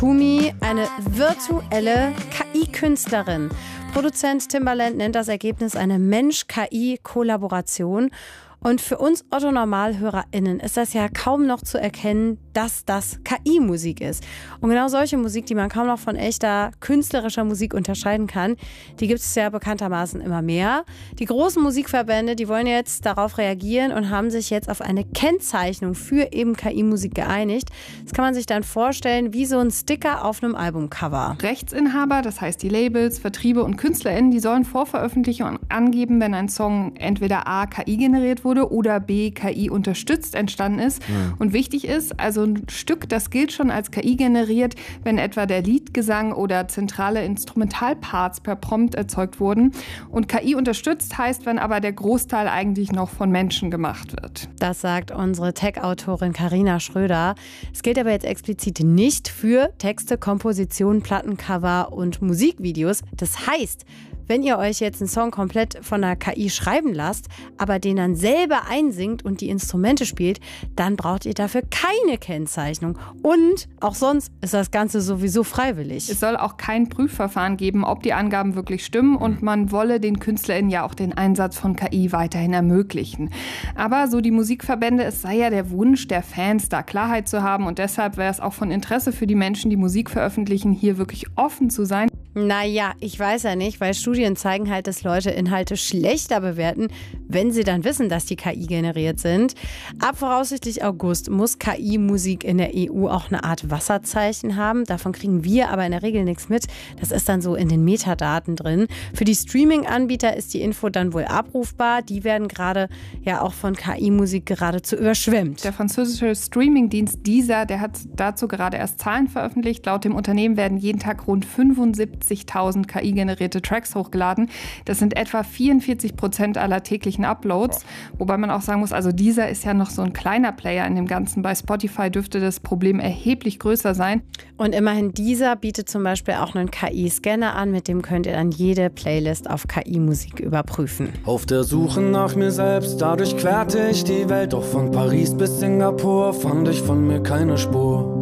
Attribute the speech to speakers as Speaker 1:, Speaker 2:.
Speaker 1: Boomy, eine virtuelle KI-Künstlerin. Produzent Timbaland nennt das Ergebnis eine Mensch-KI-Kollaboration. Und für uns Otto-Normalhörerinnen ist das ja kaum noch zu erkennen, dass das KI-Musik ist. Und genau solche Musik, die man kaum noch von echter künstlerischer Musik unterscheiden kann, die gibt es ja bekanntermaßen immer mehr. Die großen Musikverbände, die wollen jetzt darauf reagieren und haben sich jetzt auf eine Kennzeichnung für eben KI-Musik geeinigt. Das kann man sich dann vorstellen wie so ein Sticker auf einem Albumcover.
Speaker 2: Rechtsinhaber, das heißt die Labels, Vertriebe und KünstlerInnen, die sollen vor Veröffentlichung angeben, wenn ein Song entweder A, KI generiert wurde oder B, KI unterstützt entstanden ist. Und wichtig ist, also ein Stück, das gilt schon als KI generiert, wenn etwa der Liedgesang oder zentrale Instrumentalparts per Prompt erzeugt wurden. Und KI unterstützt heißt, wenn aber der Großteil eigentlich noch von Menschen gemacht wird.
Speaker 1: Das sagt unsere Tech-Autorin Carina Schröder. Es gilt aber jetzt explizit nicht für Texte, Kompositionen, Plattencover und Musikvideos. Das heißt, wenn ihr euch jetzt einen Song komplett von der KI schreiben lasst, aber den dann selber einsingt und die Instrumente spielt, dann braucht ihr dafür keine Kennzeichnung. Und auch sonst ist das Ganze sowieso freiwillig.
Speaker 2: Es soll auch kein Prüfverfahren geben, ob die Angaben wirklich stimmen, und man wolle den KünstlerInnen ja auch den Einsatz von KI weiterhin ermöglichen. Aber so die Musikverbände, es sei ja der Wunsch der Fans, da Klarheit zu haben, und deshalb wäre es auch von Interesse für die Menschen, die Musik veröffentlichen, hier wirklich offen zu sein.
Speaker 1: Naja, ich weiß ja nicht, weil Studien zeigen halt, dass Leute Inhalte schlechter bewerten, wenn sie dann wissen, dass die KI generiert sind. Ab voraussichtlich August muss KI-Musik in der EU auch eine Art Wasserzeichen haben. Davon kriegen wir aber in der Regel nichts mit. Das ist dann so in den Metadaten drin. Für die Streaming-Anbieter ist die Info dann wohl abrufbar. Die werden gerade ja auch von KI-Musik geradezu überschwemmt.
Speaker 2: Der französische Streaming-Dienst Deezer, der hat dazu gerade erst Zahlen veröffentlicht. Laut dem Unternehmen werden jeden Tag rund 75.000 KI-generierte Tracks hochgeladen. Das sind etwa 44% aller täglichen Uploads. Wobei man auch sagen muss, also Deezer ist ja noch so ein kleiner Player in dem Ganzen. Bei Spotify dürfte das Problem erheblich größer sein.
Speaker 1: Und immerhin Deezer bietet zum Beispiel auch einen KI-Scanner an. Mit dem könnt ihr dann jede Playlist auf KI-Musik überprüfen.
Speaker 3: Auf der Suche nach mir selbst, dadurch querte ich die Welt. Doch von Paris bis Singapur fand ich von mir keine Spur.